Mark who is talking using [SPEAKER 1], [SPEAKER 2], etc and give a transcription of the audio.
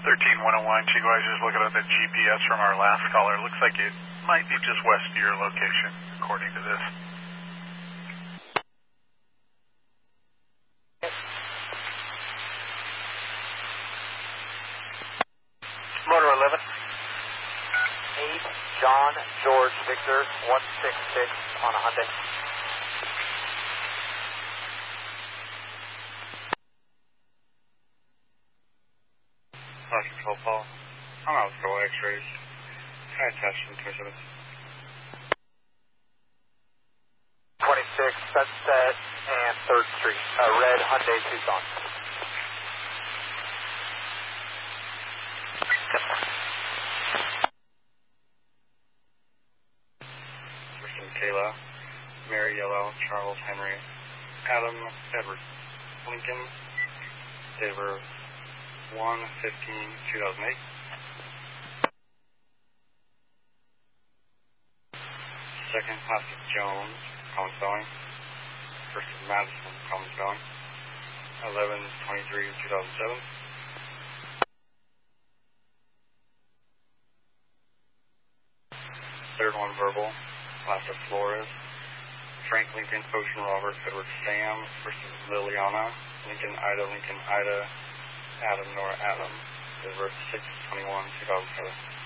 [SPEAKER 1] 13101, Chico, I was just looking at the GPS from our last caller. Looks like it might be just west of your location, according to this.
[SPEAKER 2] Motor 11. 8, John, George, Victor, 166 on a Hyundai.
[SPEAKER 3] Control Paul. I'm out for X-rays. High attachment 27.
[SPEAKER 2] 26, Sunset and 3rd Street. Red Hyundai Tucson.
[SPEAKER 3] Kristen Kayla, Mary Yellow, Charles Henry, Adam Edward Lincoln, David 1/15/2008. Second, Patrick Jones, common spelling. First is Madison, common spelling. 11/23/2007. Third one, verbal. Last of Flores. Frank Lincoln, Ocean Robert, Edward Sam. First is Liliana, Lincoln Ida, Adam Nora Adam. Delivered 6/21/2007.